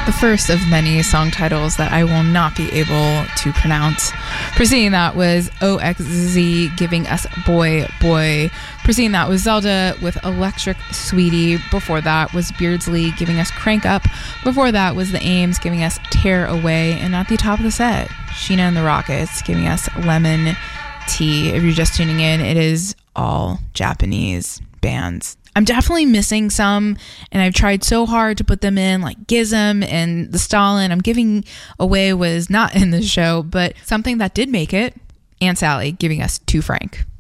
the first of many song titles that I will not be able to pronounce. Preceding that was OXZ giving us Boy Boy. Preceding that was Zelda with Electric Sweetie. Before that was Beardsley giving us Crank Up. Before that was The Ames giving us Tear Away. And at the top of the set, Sheena and the Rockets giving us Lemon Tea. If you're just tuning in, it is all Japanese bands. I'm definitely missing some, and I've tried so hard to put them in, like Gizm and the Stalin I'm giving away was not in the show, but something that did make it, Aunt Sally giving us To Frank.